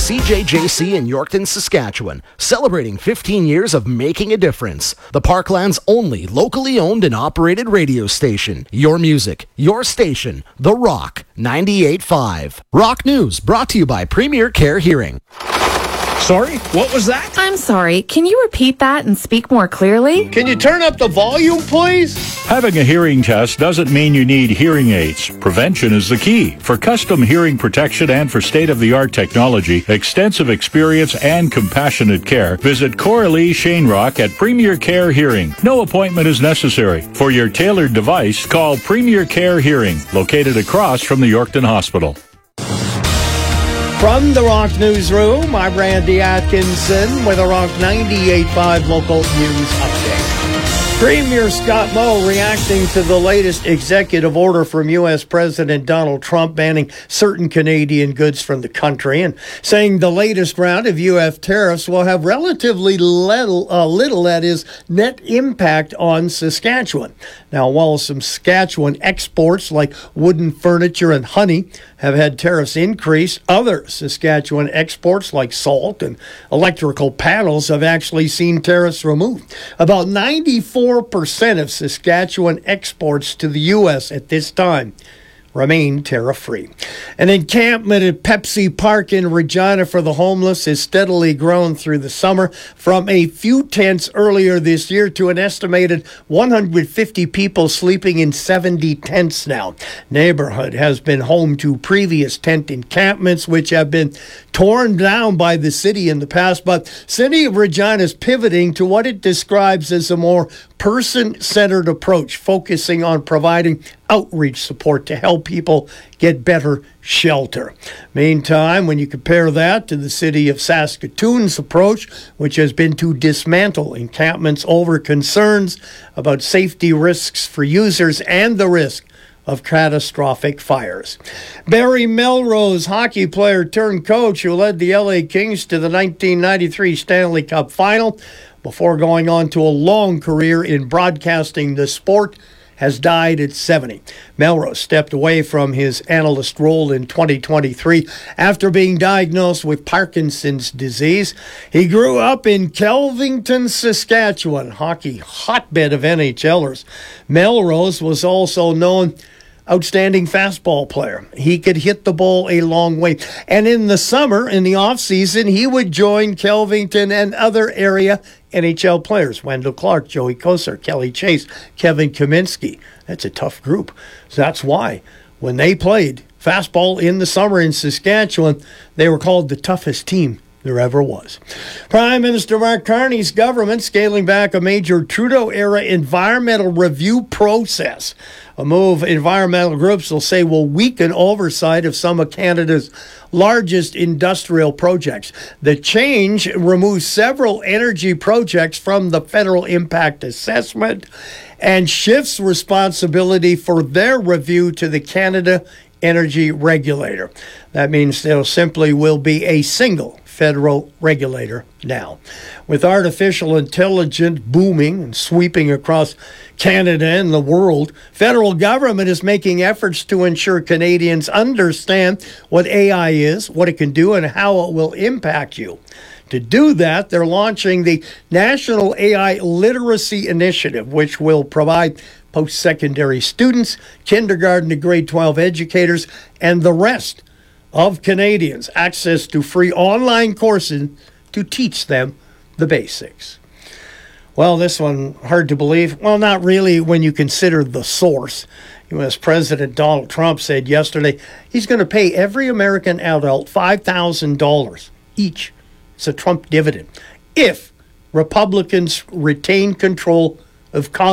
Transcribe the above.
CJJC in Yorkton, Saskatchewan, celebrating 15 years of making a difference. The Parkland's only locally owned and operated radio station. Your music, your station, The Rock 98.5. Rock News brought to you by Premier Care Hearing. Sorry, what was that? I'm sorry. Can you repeat that and speak more clearly? Can you turn up the volume, please? Having a hearing test doesn't mean you need hearing aids. Prevention is the key. For custom hearing protection and for state-of-the-art technology, extensive experience, and compassionate care, visit Coralie Shanerock at Premier Care Hearing. No appointment is necessary. For your tailored device, call Premier Care Hearing, located across from the Yorkton Hospital. From the Rock Newsroom, I'm Randy Atkinson with a Rock 98.5 local news update. Premier Scott Moe reacting to the latest executive order from U.S. President Donald Trump banning certain Canadian goods from the country and saying the latest round of U.S. tariffs will have relatively little, that is, net impact on Saskatchewan. Now, while some Saskatchewan exports like wooden furniture and honey have had tariffs increase, other Saskatchewan exports like salt and electrical panels have actually seen tariffs removed. About 94% of Saskatchewan exports to the U.S. at this time remain tariff-free. An encampment at Pepsi Park in Regina for the homeless has steadily grown through the summer from a few tents earlier this year to an estimated 150 people sleeping in 70 tents now. Neighborhood has been home to previous tent encampments which have been torn down by the city in the past, but City of Regina is pivoting to what it describes as a more person-centered approach, focusing on providing outreach support to help people get better shelter. Meantime, when you compare that to the city of Saskatoon's approach, which has been to dismantle encampments over concerns about safety risks for users and the risk of catastrophic fires. Barry Melrose, hockey player turned coach who led the LA Kings to the 1993 Stanley Cup Final before going on to a long career in broadcasting the sport, has died at 70. Melrose stepped away from his analyst role in 2023 after being diagnosed with Parkinson's disease. He grew up in Kelvington, Saskatchewan, hockey hotbed of NHLers. Melrose was also known outstanding fastball player. He could hit the ball a long way. And in the summer, in the offseason, he would join Kelvington and other area NHL players. Wendell Clark, Joey Kosar, Kelly Chase, Kevin Kaminsky. That's a tough group. So that's why when they played fastball in the summer in Saskatchewan, they were called the toughest team there ever was. Prime Minister Mark Carney's government scaling back a major Trudeau-era environmental review process, a move environmental groups will say will weaken oversight of some of Canada's largest industrial projects. The change removes several energy projects from the federal impact assessment and shifts responsibility for their review to the Canada Energy Regulator. That means there simply will be a single federal regulator now. With artificial intelligence booming and sweeping across Canada and the world, federal government is making efforts to ensure Canadians understand what AI is, what it can do, and how it will impact you. To do that, they're launching the National AI Literacy Initiative, which will provide post-secondary students, kindergarten to grade 12 educators, and the rest of Canadians access to free online courses to teach them the basics. Well, this one, hard to believe. Well, not really when you consider the source. U.S. President Donald Trump said yesterday he's going to pay every American adult $5,000 each. It's a Trump dividend if Republicans retain control of Congress.